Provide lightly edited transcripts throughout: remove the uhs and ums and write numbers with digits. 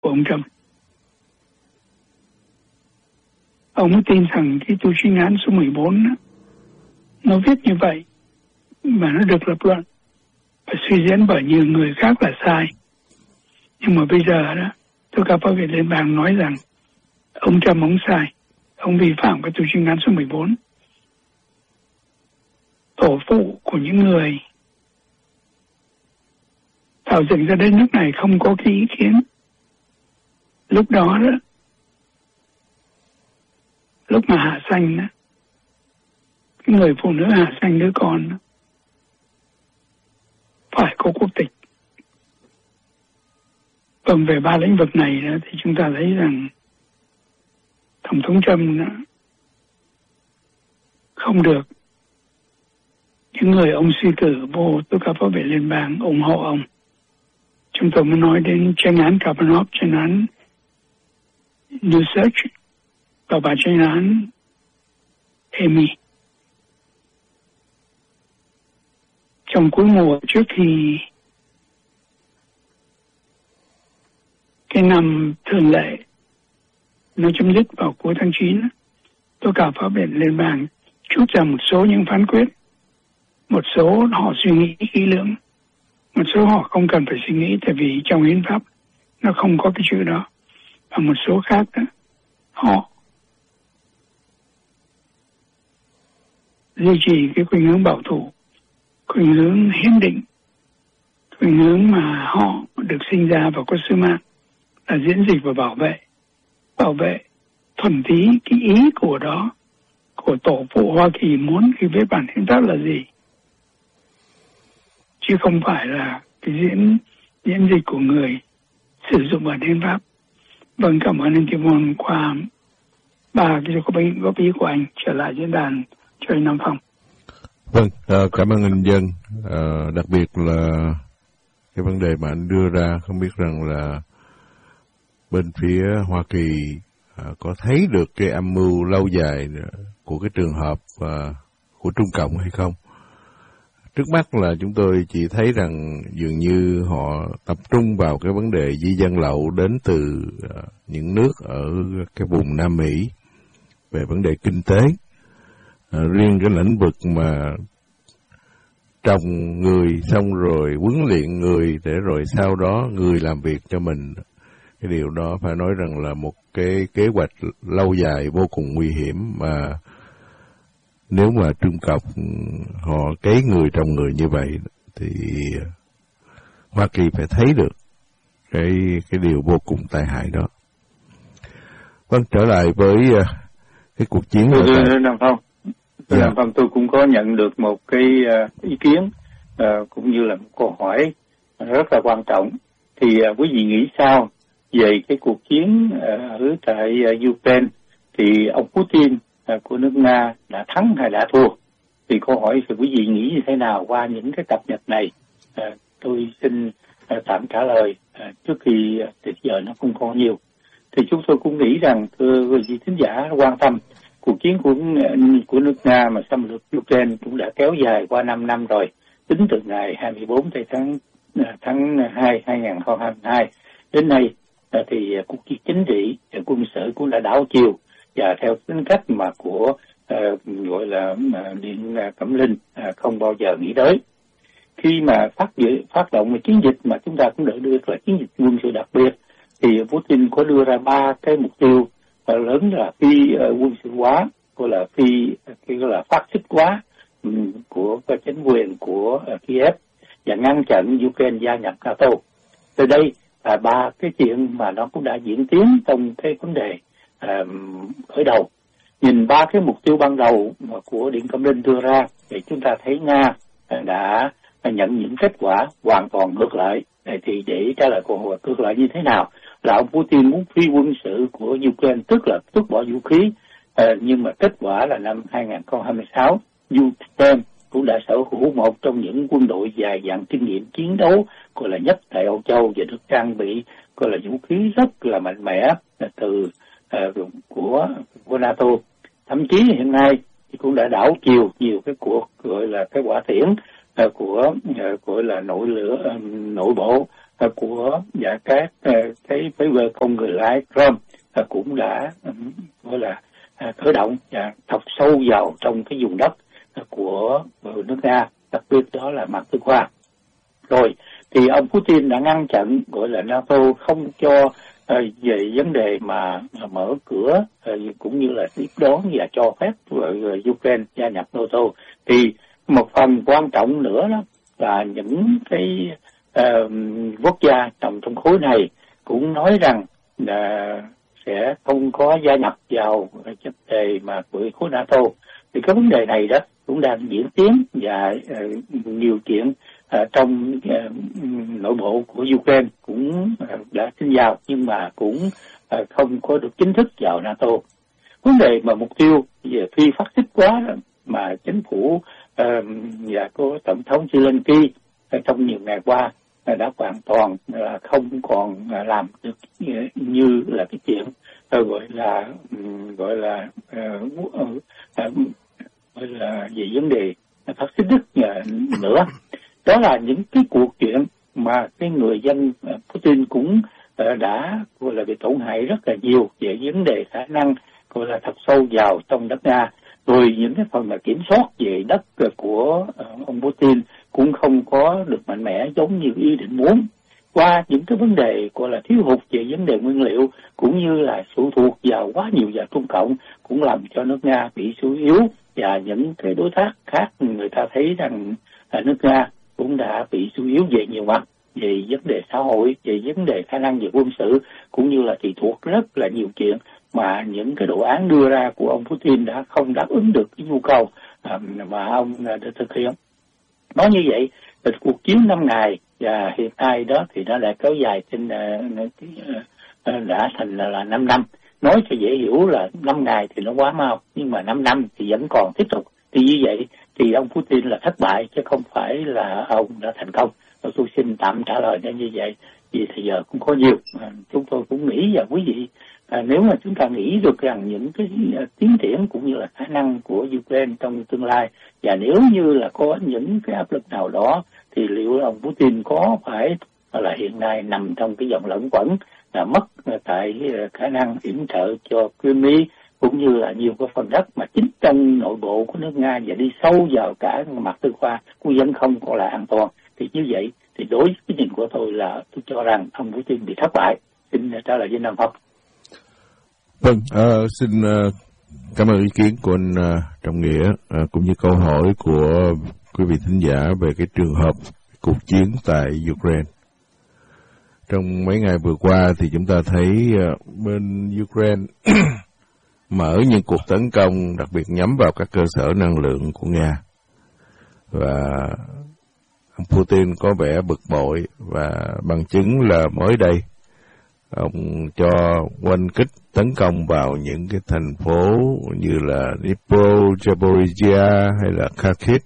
của ông Trump. Ông mới tin rằng cái tù chuyên án số 14 đó, nó viết như vậy mà nó được lập luận và suy diễn bởi nhiều người khác là sai. Nhưng mà bây giờ đó, tòa cao pháp viện liên bang nói rằng ông Trump ông sai, ông vi phạm cái tù chuyên án số 14. Tổ phụ của những người tạo dựng ra đất nước này không có cái ý kiến. Lúc đó đó, lúc mà hạ sanh đó, cái người phụ nữ hạ sanh đứa con đó, phải có quốc tịch. Còn về ba lĩnh vực này đó, thì chúng ta thấy rằng Tổng thống Trump đó, không được những người ông suy cử vô tố cáo pháp viện liên bang ủng hộ ông. Chúng tôi mới nói đến tranh án Kavanaugh, tranh án Newsom's và tranh án Amy. Trong cuối mùa trước khi cái năm thường lệ nó chấm dứt vào cuối tháng 9, tố cáo pháp viện liên bang rút ra một số những phán quyết. Một số họ suy nghĩ kỹ lưỡng, một số họ không cần phải suy nghĩ, tại vì trong hiến pháp nó không có cái chữ đó. Và một số khác đó, họ duy trì cái khuynh hướng bảo thủ, khuynh hướng hiến định, khuynh hướng mà họ được sinh ra và có sứ mạng là diễn dịch và bảo vệ thuần túy cái ý của đó, của tổ phụ Hoa Kỳ muốn khi viết bản hiến pháp là gì, chứ không phải là cái diễn dịch của người sử dụng bản hiến pháp. Vâng, cảm ơn anh Kim Môn qua ba cái góp ý của anh. Trở lại diễn đàn cho anh Nam Phong. Vâng, cảm ơn anh Dân. Đặc biệt là cái vấn đề mà anh đưa ra, không biết rằng là bên phía Hoa Kỳ có thấy được cái âm mưu lâu dài của cái trường hợp của Trung Cộng hay không. Trước mắt là chúng tôi chỉ thấy rằng dường như họ tập trung vào cái vấn đề di dân lậu đến từ những nước ở cái vùng Nam Mỹ về vấn đề kinh tế. Riêng cái lĩnh vực mà trồng người xong rồi huấn luyện người để rồi sau đó người làm việc cho mình, cái điều đó phải nói rằng là một cái kế hoạch lâu dài vô cùng nguy hiểm, mà nếu mà Trung Cộng họ cấy người trong người như vậy thì Hoa Kỳ phải thấy được cái điều vô cùng tai hại đó. Vâng, trở lại với cái cuộc chiến Nam Phong, tôi cũng có nhận được một cái ý kiến cũng như là một câu hỏi rất là quan trọng. Thì quý vị nghĩ sao về cái cuộc chiến ở tại Ukraine? Thì ông Putin của nước Nga đã thắng hay đã thua? Thì câu hỏi thì quý vị nghĩ như thế nào qua những cái cập nhật này? Tôi xin tạm trả lời trước khi thì giờ nó không còn nhiều. Thì chúng tôi cũng nghĩ rằng, thưa quý vị thính giả quan tâm, cuộc chiến của nước Nga mà xâm lược Ukraine cũng đã kéo dài qua 5 năm rồi, tính từ ngày 24 tháng 2 2022 đến nay. Thì cuộc chiến chính trị quân sự cũng đã đảo chiều và theo tính cách mà của gọi là Điện Cẩm Linh không bao giờ nghĩ tới. Khi mà phát động một chiến dịch mà chúng ta cũng được đưa là chiến dịch quân sự đặc biệt, thì Putin có đưa ra 3 cái mục tiêu lớn là phi quân sự hóa, gọi là phát xít hóa của chính quyền của Kiev và ngăn chặn Ukraine gia nhập NATO. Từ đây là 3 cái chuyện mà nó cũng đã diễn tiến trong cái vấn đề khởi đầu. Nhìn 3 cái mục tiêu ban đầu mà của Điện Cẩm Linh đưa ra thì chúng ta thấy Nga đã nhận những kết quả hoàn toàn ngược lại. Thì để trả lời câu hỏi ngược lại như thế nào, là ông Putin muốn phi quân sự của Ukraine, tức là tước bỏ vũ khí, nhưng mà kết quả là năm 2026 Ukraine cũng đã sở hữu một trong những quân đội dài dặn kinh nghiệm chiến đấu gọi là nhất tại Âu Châu và được trang bị gọi là vũ khí rất là mạnh mẽ từ của NATO. Thậm chí hiện nay thì cũng đã đảo chiều nhiều cái cuộc gọi là cái quả tiễn của gọi là nội bộ của và các cái phái vơ không người lái Chrome cũng đã gọi là khởi động và thọc sâu vào trong cái vùng đất của nước Nga, đặc biệt đó là mặt tư khoa. Rồi thì ông Putin đã ngăn chặn gọi là NATO không cho về vấn đề mà mở cửa cũng như là tiếp đón và cho phép Ukraine gia nhập NATO. Thì một phần quan trọng nữa đó là những cái quốc gia nằm trong khối này cũng nói rằng là sẽ không có gia nhập vào vấn đề mà của khối NATO. Thì cái vấn đề này đó cũng đang diễn tiến và nhiều chuyện trong nội bộ của Ukraine cũng đã xin vào nhưng mà cũng không có được chính thức vào NATO. Vấn đề mà mục tiêu về phi phát xít quá đó, mà chính phủ và của tổng thống Zelensky trong nhiều ngày qua đã hoàn toàn không còn làm được như là cái chuyện gọi là về vấn đề phát xít Đức nữa. Đó là những cái cuộc chuyện mà cái người dân Putin cũng đã gọi là bị tổn hại rất là nhiều về vấn đề khả năng gọi là thật sâu vào trong đất Nga. Rồi những cái phần mà kiểm soát về đất của ông Putin cũng không có được mạnh mẽ giống như ý định muốn. Qua những cái vấn đề gọi là thiếu hụt về vấn đề nguyên liệu cũng như là phụ thuộc vào quá nhiều vào Trung Cộng cũng làm cho nước Nga bị suy yếu, và những cái đối tác khác người ta thấy rằng nước Nga cũng đã bị suy yếu về nhiều mặt, về vấn đề xã hội, về vấn đề khả năng về quân sự, cũng như là tùy thuộc rất là nhiều chuyện mà những cái đồ án đưa ra của ông Putin đã không đáp ứng được cái nhu cầu mà ông đã thực hiện. Nói như vậy, cuộc chiến 5 ngày và hiện nay đó thì nó đã kéo dài trên đã thành là 5 năm. Nói cho dễ hiểu là 5 ngày thì nó quá mau, nhưng mà 5 năm thì vẫn còn tiếp tục. Thì như vậy thì ông Putin là thất bại chứ không phải là ông đã thành công. Tôi xin tạm trả lời như vậy, vì thời giờ cũng có nhiều. Chúng tôi cũng nghĩ và quý vị nếu mà chúng ta nghĩ được rằng những cái tiến triển cũng như là khả năng của Ukraine trong tương lai, và nếu như là có những cái áp lực nào đó thì liệu ông Putin có phải là hiện nay nằm trong cái dòng lẫn quẩn là mất tại khả năng yểm trợ cho Crimea cũng như là nhiều cái phần đất mà chính trong nội bộ của nước Nga và đi sâu vào cả mặt tư khoa cũng vẫn không còn là an toàn. Thì như vậy thì đối với cái nhìn của tôi là tôi cho rằng ông Putin bị thất bại. Xin trả lời với Nam Phong. Vâng, xin cảm ơn ý kiến của anh Trọng Nghĩa cũng như câu hỏi của quý vị thính giả về cái trường hợp cuộc chiến tại Ukraine. Trong mấy ngày vừa qua thì chúng ta thấy bên Ukraine mở những cuộc tấn công đặc biệt nhắm vào các cơ sở năng lượng của Nga. Và ông Putin có vẻ bực bội, và bằng chứng là mới đây ông cho oanh kích tấn công vào những cái thành phố như là Dnipro, Zaporizhia hay là Kharkiv,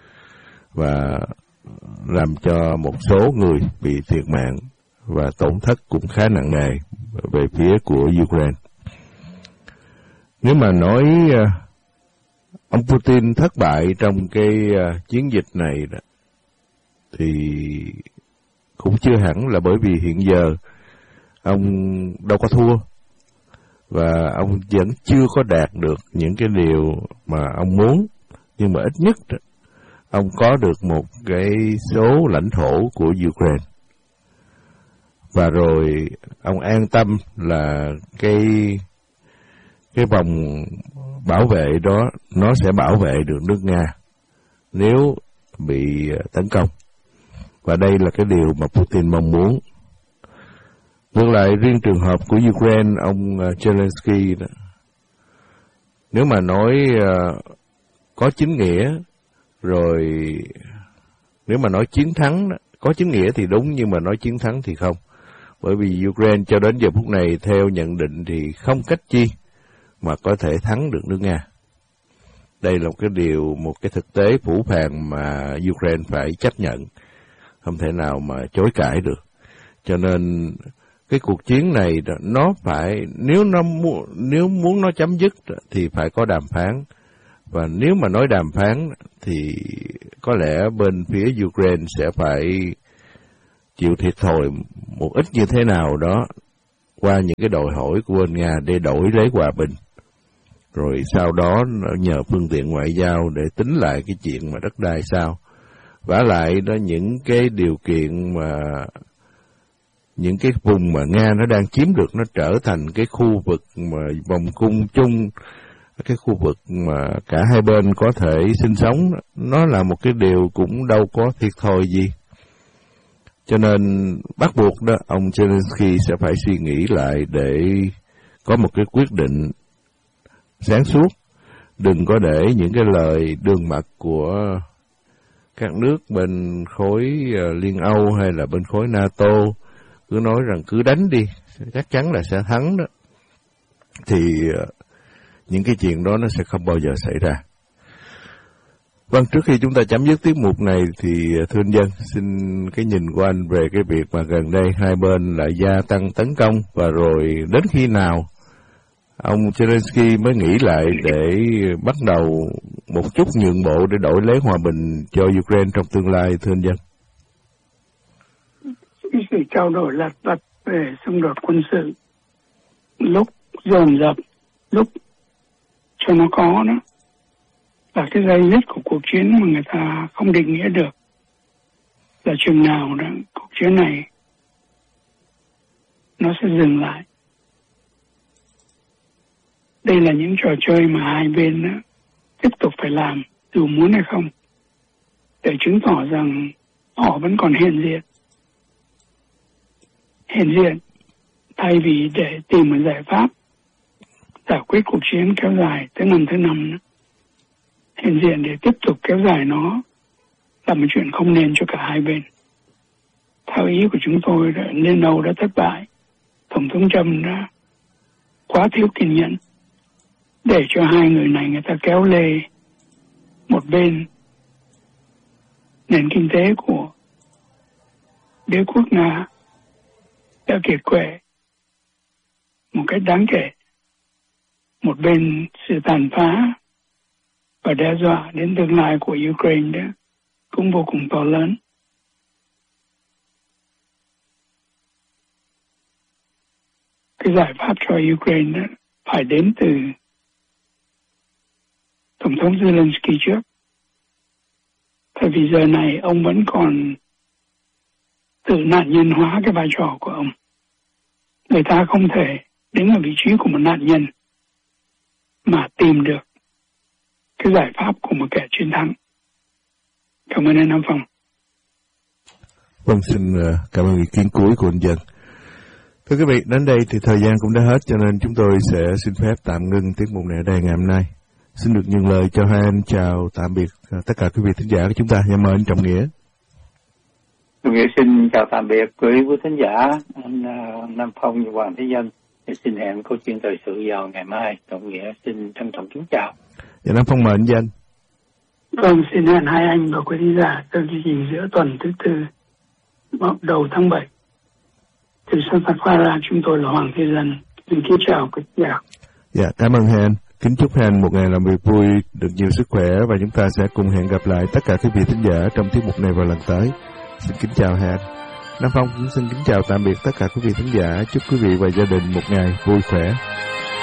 và làm cho một số người bị thiệt mạng và tổn thất cũng khá nặng nề về phía của Ukraine. Nếu mà nói ông Putin thất bại trong cái chiến dịch này đó, thì cũng chưa hẳn, là bởi vì hiện giờ ông đâu có thua, và ông vẫn chưa có đạt được những cái điều mà ông muốn, nhưng mà ít nhất ông có được một cái số lãnh thổ của Ukraine. Và rồi ông an tâm là cái vòng bảo vệ đó nó sẽ bảo vệ được nước Nga nếu bị tấn công. Và đây là cái điều mà Putin mong muốn. Ngược lại, riêng trường hợp của Ukraine, ông Zelensky đó, nếu mà nói có chính nghĩa, rồi nếu mà nói chiến thắng, có chính nghĩa thì đúng, nhưng mà nói chiến thắng thì không. Bởi vì Ukraine cho đến giờ phút này theo nhận định thì không cách chi mà có thể thắng được nước Nga. Đây là một cái thực tế phũ phàng mà Ukraine phải chấp nhận, không thể nào mà chối cãi được. Cho nên cái cuộc chiến này nó phải, nếu muốn nó chấm dứt thì phải có đàm phán. Và nếu mà nói đàm phán thì có lẽ bên phía Ukraine sẽ phải chịu thiệt thòi một ít như thế nào đó qua những cái đòi hỏi của bên Nga để đổi lấy hòa bình. Rồi sau đó nhờ phương tiện ngoại giao để tính lại cái chuyện mà đất đai sao. Vả lại đó những cái điều kiện mà những cái vùng mà Nga nó đang chiếm được nó trở thành cái khu vực mà vòng cung chung, cái khu vực mà cả hai bên có thể sinh sống, nó là một cái điều cũng đâu có thiệt thòi gì. Cho nên bắt buộc đó ông Zelensky sẽ phải suy nghĩ lại để có một cái quyết định sáng suốt, đừng có để những cái lời đường mật của các nước bên khối Liên Âu hay là bên khối NATO cứ nói rằng cứ đánh đi, chắc chắn là sẽ thắng đó. Thì những cái chuyện đó nó sẽ không bao giờ xảy ra. Vâng, trước khi chúng ta chấm dứt tiết mục này thì thưa anh Dân, xin cái nhìn của anh về cái việc mà gần đây hai bên lại gia tăng tấn công, và rồi đến khi nào ông Zelensky mới nghĩ lại để bắt đầu một chút nhượng bộ để đổi lấy hòa bình cho Ukraine trong tương lai, thưa anh Dân? Cái sự trao đổi lặt vặt về xung đột quân sự, lúc dồn dập, lúc cho nó có đó, là cái dây dứt của cuộc chiến mà người ta không định nghĩa được là chừng nào đó cuộc chiến này nó sẽ dừng lại. Đây là những trò chơi mà hai bên đó, tiếp tục phải làm dù muốn hay không, để chứng tỏ rằng họ vẫn còn hiện diện. Hiện diện thay vì để tìm một giải pháp giải quyết cuộc chiến kéo dài tới năm thứ 5 nữa. Hiện diện để tiếp tục kéo dài nó là một chuyện không nên cho cả hai bên. Theo ý của chúng tôi, Liên Âu đã thất bại. Tổng thống Trump đã quá thiếu kiên nhẫn để cho hai người này người ta kéo lê một bên nền kinh tế của đế quốc Nga đã kiệt quệ một cách đáng kể. Một bên sự tàn phá và đe dọa đến tương lai của Ukraine đó cũng vô cùng to lớn. Cái giải pháp cho Ukraine đó phải đến từ Tổng thống Zelensky trước. Tại vì giờ này ông vẫn còn tự nạn nhân hóa cái vai trò của ông. Người ta không thể đứng ở vị trí của một nạn nhân mà tìm được cái giải pháp của một kẻ chiến thắng. Cảm ơn anh Nam Phong. Vâng, xin cảm ơn ý kiến cuối của anh Dân. Thưa quý vị, đến đây thì thời gian cũng đã hết, cho nên chúng tôi sẽ xin phép tạm ngưng tiết mục này ở đây ngày hôm nay. Xin được nhường lời cho hai anh chào tạm biệt tất cả quý vị thính giả của chúng ta. Mời anh Trọng Nghĩa. Trọng Nghĩa xin chào tạm biệt quý thính giả, anh Nam Phong và Hoàng Thế Dân. Xin hẹn câu chuyện thời sự vào ngày mai. Trọng Nghĩa xin trân trọng kính chào. Dạ, Nam Phong mời anh Dân. Vâng, xin hẹn hai anh và quý thính giả trong chương trình giữa tuần thứ tư đầu tháng 7. Từ sân phạt khoa ra, chúng tôi là Hoàng Thế Dân. Xin kính chào quý thính giả. Dạ, cảm ơn hai anh. Kính chúc hai anh một ngày làm việc vui, được nhiều sức khỏe, và chúng ta sẽ cùng hẹn gặp lại tất cả quý vị thính giả trong tiết mục này vào lần tới. Xin kính chào hai anh. Nam Phong cũng xin kính chào tạm biệt tất cả quý vị thính giả. Chúc quý vị và gia đình một ngày vui khỏe.